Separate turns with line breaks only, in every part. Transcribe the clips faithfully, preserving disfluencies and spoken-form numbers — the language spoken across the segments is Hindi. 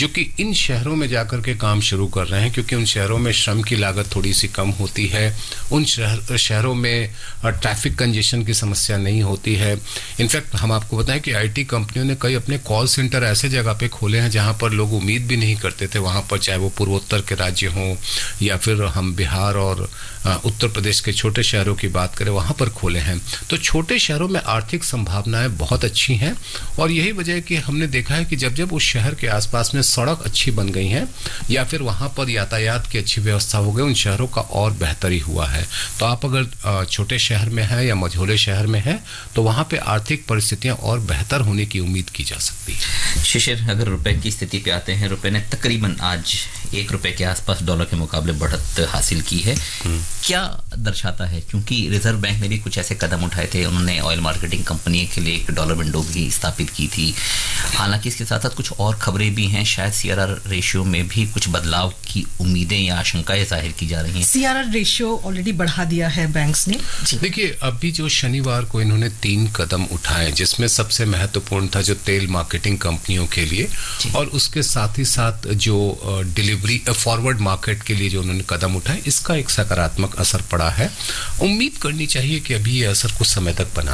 जो कि इन शहरों में जाकर के काम शुरू कर रहे हैं, क्योंकि उन शहरों में श्रम की लागत थोड़ी सी कम होती है, उन शहर शहरों में ट्रैफिक कंजेशन की समस्या नहीं होती है। इनफैक्ट हम आपको बताएं कि आईटी कंपनियों ने कई अपने कॉल सेंटर ऐसे जगह पे खोले हैं जहां पर लोग उम्मीद भी नहीं करते थे वहां पर, चाहे वो पूर्वोत्तर के राज्य हों या फिर हम बिहार और उत्तर प्रदेश के छोटे शहरों की बात करें, वहां पर खोले हैं। तो छोटे शहरों में आर्थिक संभावनाएं बहुत अच्छी हैं और यही वजह है कि हमने देखा है कि जब जब उस शहर के आसपास में सड़क अच्छी बन गई हैं या फिर वहां पर यातायात की अच्छी व्यवस्था हो गई, उन शहरों का और बेहतरी हुआ है। तो आप अगर छोटे शहर में हैं या मझोले शहर में हैं तो वहां पे आर्थिक परिस्थितियां और बेहतर होने की उम्मीद की जा सकती है।
शिशिर, अगर रुपए की स्थिति पे आते हैं, रुपए ने तकरीबन आज एक रुपए के आसपास डॉलर के मुकाबले बढ़त हासिल की है, क्या दर्शाता है? क्योंकि रिजर्व बैंक ने भी कुछ ऐसे कदम उठाए थे, उन्होंने ऑयल मार्केटिंग कंपनी के लिए एक डॉलर विंडो भी स्थापित की थी। हालांकि इसके साथ साथ कुछ और खबरें भी हैं, शायद सीआरआर रेशियो में भी कुछ बदलाव की उम्मीदें या आशंकाएं जाहिर की जा रही हैं।
सीआरआर रेशियो ऑलरेडी बढ़ा दिया है बैंक्स ने।
देखिए, अभी जो शनिवार को इन्होंने तीन कदम उठाए, जिसमें सबसे महत्वपूर्ण था जो तेल मार्केटिंग कंपनियों के लिए, और उसके साथ ही साथ जो डिलीवरी फॉरवर्ड मार्केट के लिए जो उन्होंने कदम उठाए, इसका एक सकारात्मक असर पड़ा है। उम्मीद करनी चाहिए कि अभी ये असर कुछ समय तक बना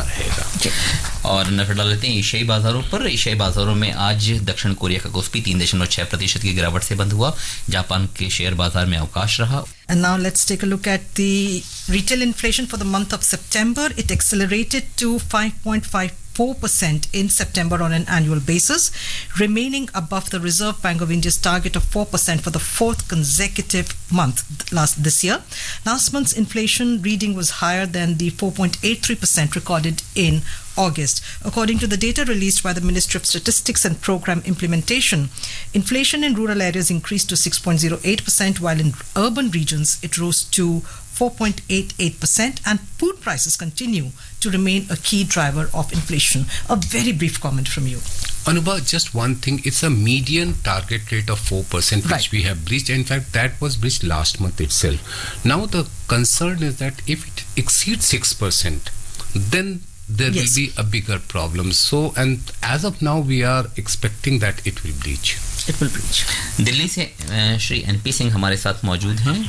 रहेगा।
और नजर डाल लेते हैं एशियाई बाजारों पर। एशियाई बाजारों में आज दक्षिण कोरिया का कोस्पी तीन दशमलव छह प्रतिशत की गिरावट से बंद हुआ। जापान के शेयर बाजार में अवकाश रहा।
And now let's take a look at the retail inflation for the month of September. It accelerated to five point five four percent in September on an annual basis, remaining above the Reserve Bank of India's target of four percent for the fourth consecutive month last this year. Last month's inflation reading was higher than the four point eight three percent recorded in August. According to the data released by the Ministry of Statistics and Program Implementation, inflation in rural areas increased to six point zero eight percent, while in urban regions it rose to four point eight eight percent, and food prices continue to remain a key driver of inflation. A very brief comment from you.
Anubha, just one thing, it's a median target rate of four percent which right. we have breached. In fact, that was breached last month itself. Now the concern is that if it exceeds six percent, then there yes. will be a bigger problem. So, and as of now, we are expecting that it will breach.
It will breach.
Delhi से श्री एनपी सिंह हमारे साथ मौजूद हैं।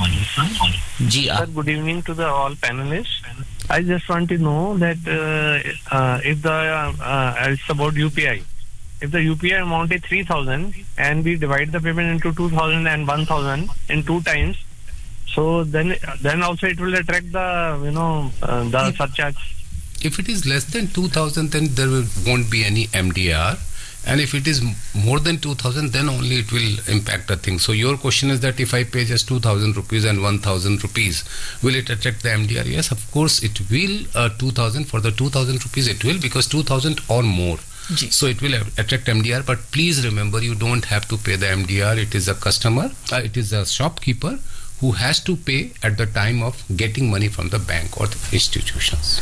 जी आप।
Sir, good evening to the all panelists. I just want to know that uh, uh, if the uh, it's about U P I. If the U P I amount is three thousand and we divide the payment into two thousand and one thousand in two times, so then then also it will attract the you know uh, the if, surcharge.
If it is less than two thousand, then there will, won't be any M D R. And if it is more than two thousand, then only it will impact the thing. So your question is that if I pay just two thousand rupees and one thousand rupees, will it attract the M D R? Yes, of course it will. Uh, two thousand, for the two thousand rupees it will, because two thousand or more. G. So it will attract M D R. But please remember, you don't have to pay the M D R. It is a customer, uh, it is a shopkeeper who has to pay at the time of getting money from the bank or the institutions.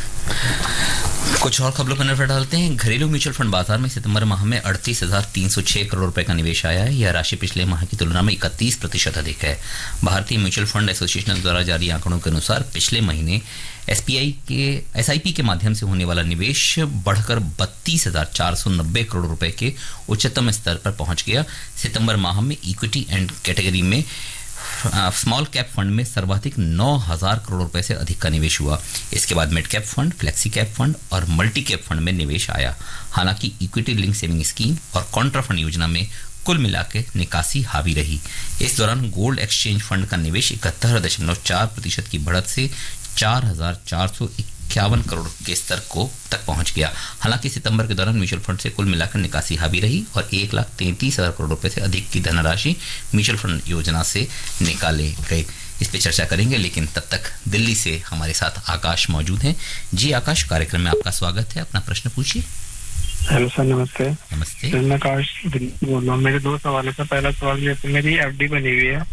कुछ और खबरों पर नजर डालते हैं। घरेलू म्यूचुअल फंड बाजार में सितंबर माह में अड़तीस हजार तीन सौ छह करोड़ रुपए का निवेश आया है। यह राशि पिछले माह की तुलना में इकतीस प्रतिशत अधिक है। भारतीय म्यूचुअल फंड एसोसिएशन द्वारा जारी आंकड़ों के अनुसार पिछले महीने एसपीआई के एसआईपी के माध्यम से होने वाला निवेश बढ़कर बत्तीस हजार चार सौ नब्बे करोड़ रुपए के उच्चतम स्तर पर पहुंच गया। सितंबर माह में इक्विटी एंड कैटेगरी में स्मॉल कैप फंड में सर्वाधिक नौ हजार करोड़ रुपए से अधिक का निवेश हुआ। इसके बाद mid cap fund, flexi cap fund और मल्टी कैप फंड में निवेश आया। हालांकि इक्विटी लिंक सेविंग स्कीम और कॉन्ट्रा फंड योजना में कुल मिलाकर निकासी हावी रही। इस दौरान गोल्ड एक्सचेंज फंड का निवेश इकहत्तर दशमलव चार प्रतिशत की बढ़त से चार हजार चार सौ इक्यावन करोड़ के स्तर को तक पहुंच गया। हालांकि सितंबर के दौरान म्यूचुअल फंड से कुल मिलाकर निकासी हावी रही और एक लाख तैंतीस हजार करोड़ रुपए से अधिक की धनराशि म्यूचुअल फंड योजना से निकाले गए। इस पे चर्चा करेंगे, लेकिन तब तक दिल्ली से हमारे साथ आकाश मौजूद हैं। जी आकाश, कार्यक्रम में आपका स्वागत है, अपना प्रश्न पूछिए।
हेलो सर, नमस्ते।
नमस्ते।
मैं आकाश बोल रहा हूँ। मेरे दो सवाल है सर। पहला सवाल ये है, मेरी एफडी बनी हुई है,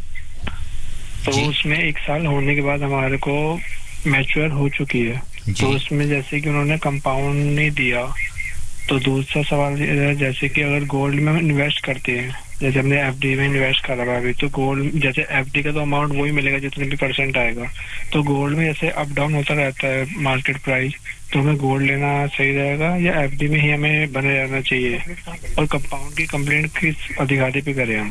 तो उसमें एक साल होने के बाद हमारे को मैच्योर हो चुकी है, तो उसमें जैसे कि उन्होंने कंपाउंड नहीं दिया, तो दूसरा सवाल जैसे कि अगर गोल्ड में इन्वेस्ट करते हैं, जैसे हमने एफडी में इन्वेस्ट करा हुआ अभी, तो गोल्ड जैसे एफडी का तो अमाउंट वही मिलेगा जितने भी परसेंट आएगा, तो गोल्ड में जैसे अप डाउन होता रहता है मार्केट प्राइस, तो हमें गोल्ड लेना सही रहेगा या एफडी में ही हमें बने रहना चाहिए? और कंपाउंड की कंप्लेंट किस अधिकारी पे करें हम?